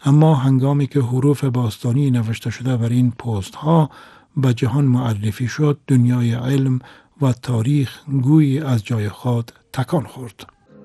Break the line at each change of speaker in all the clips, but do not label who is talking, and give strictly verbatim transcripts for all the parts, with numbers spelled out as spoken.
اما هنگامی که حروف باستانی نوشته شده بر این پست ها به جهان معرفی شد، دنیای علم و تاریخ گویی از جای خود تکان خورد.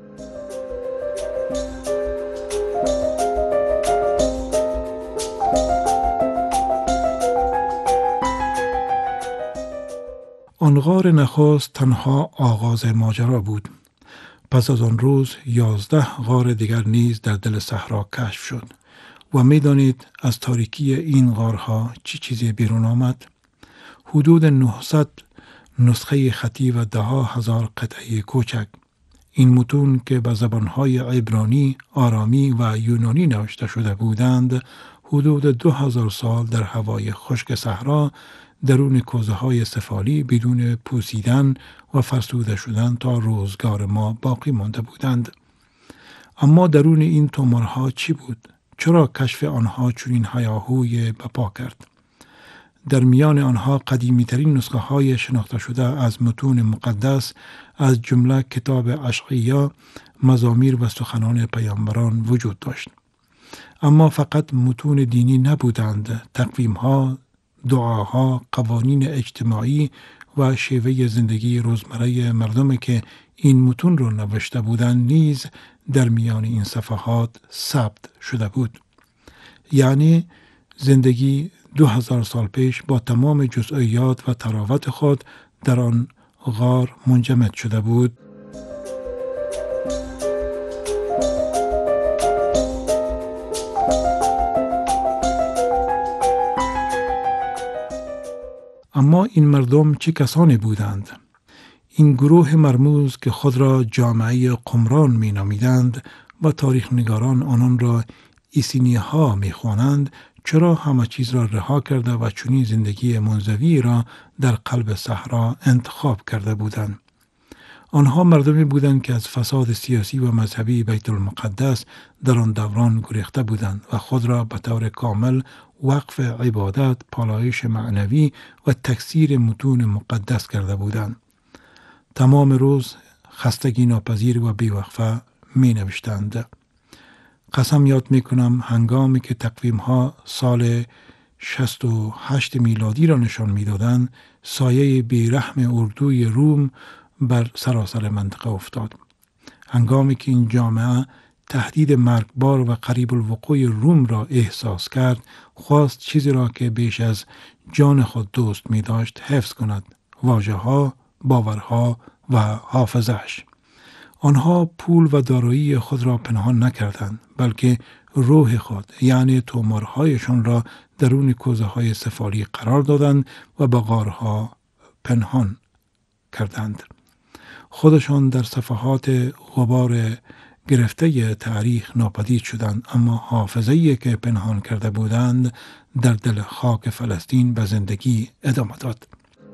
آن غار نخست تنها آغاز ماجرا بود. پس از آن روز یازده غار دیگر نیز در دل صحرا کشف شد. و می دانید از تاریکی این غارها چی چیزی بیرون آمد؟ حدود نهصد نسخه خطی و ده هزار قطعه کوچک. این متون که به زبانهای عبرانی، آرامی و یونانی نوشته شده بودند، حدود دو هزار سال در هوای خشک صحرا درون کوزه های سفالی بدون پوسیدن و فرسوده شدن تا روزگار ما باقی مانده بودند. اما درون این تومارها چی بود؟ چرا کشف آنها چنین هیاهوی بپا کرد؟ در میان آنها قدیمی ترین نسخه های شناخته شده از متون مقدس، از جمله کتاب اشعیا، مزامیر و سخنان پیامبران وجود داشت. اما فقط متون دینی نبودند. تقویم ها، دعاها، قوانین اجتماعی و شیوه زندگی روزمره مردم که این متون رو نوشته بودند نیز در میان این صفحات ثبت شده بود. یعنی زندگی دو هزار سال پیش با تمام جزئیات و تراوت خود در آن غار منجمد شده بود. اما این مردم چه کسانی بودند؟ این گروه مرموز که خود را جامعه قمران می نامیدند و تاریخ نگاران آنان را ایسینی ها می خوانند، چرا همه چیز را رها کرده و چنین زندگی منزوی را در قلب صحرا انتخاب کرده بودند؟ آنها مردمی بودند که از فساد سیاسی و مذهبی بیت المقدس در آن دوران گریخته بودند و خود را به طور کامل وقف عبادت، پالایش معنوی و تکثیر متون مقدس کرده بودند. تمام روز خستگی ناپذیر و بیوقفه می نوشتند. قسم یاد می کنم هنگامی که تقویم ها سال شصت و هشت میلادی را نشان می دادند، سایه بیرحم اردوی روم بر سراسر منطقه افتاد. هنگامی که این جامعه تهدید مرگبار و قریب الوقوع روم را احساس کرد، خواست چیزی را که بیش از جان خود دوست می داشت حفظ کند: واژه ها، باورها و حافظش. آنها پول و دارایی خود را پنهان نکردند، بلکه روح خود یعنی تومارهایشان را درون کوزه های سفالی قرار دادند و به غارها پنهان کردند. خودشان در صفحات غبار گرفته تاریخ ناپدید شدند، اما حافظه‌ای که پنهان کرده بودند در دل خاک فلسطین به زندگی ادامه داد.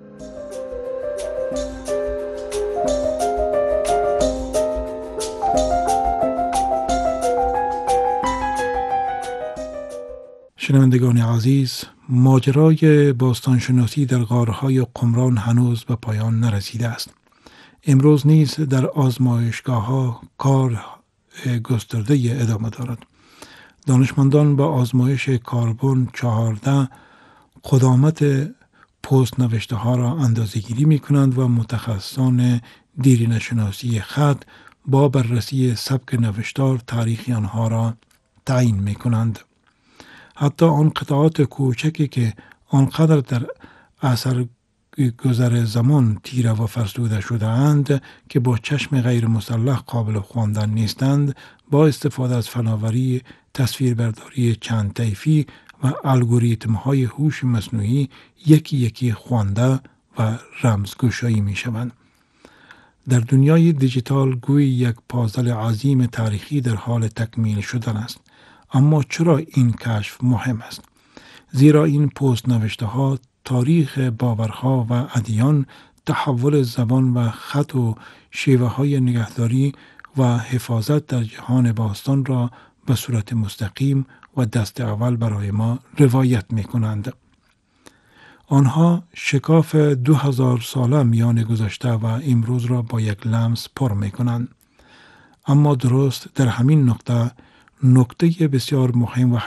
شنوندگان عزیز، ماجرای باستانشناسی در غارهای قمران هنوز به پایان نرسیده است. امروز نیز در آزمایشگاه ها کار گسترده ادامه دارد. دانشمندان با آزمایش کربن چهارده قدامت پست نوشته ها را اندازه گیری می کنند و متخصصان دیرینه شناسی خط با بررسی سبک نوشتار تاریخی آنها را تعیین می کنند. حتی آن قطعات کوچکی که آنقدر در اثر گذر زمان تیره و فرسوده شده اند که با چشم غیر مسلح قابل خواندن نیستند، با استفاده از فناوری تصویربرداری چند طیفی و الگوریتم های هوش مصنوعی یکی یکی خوانده و رمزگشایی می شوند. در دنیای دیجیتال گویی یک پازل عظیم تاریخی در حال تکمیل شدن است. اما چرا این کشف مهم است؟ زیرا این پست نوشته ها تاریخ باورها و ادیان، تحول زبان و خط و شیوه های نگهداری و حفاظت در جهان باستان را به صورت مستقیم و دست اول برای ما روایت می کنند. آنها شکاف دو هزار ساله میان گذشته و امروز را با یک لمس پر می کنند. اما درست در همین نقطه نکته بسیار مهم و